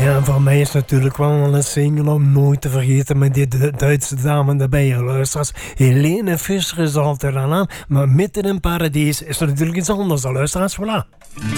Ja, voor mij is natuurlijk wel een single om nooit te vergeten met die Duitse dame erbij. Luisteraars, Helene Fischer is altijd aan, maar Midden in Paradijs is er natuurlijk iets anders. Luisteraars, voilà.